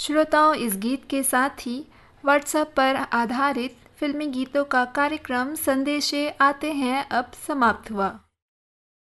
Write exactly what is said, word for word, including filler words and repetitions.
श्रोताओं, इस गीत के साथ ही व्हाट्सएप पर आधारित फिल्मी गीतों का कार्यक्रम संदेशे आते हैं अब समाप्त हुआ।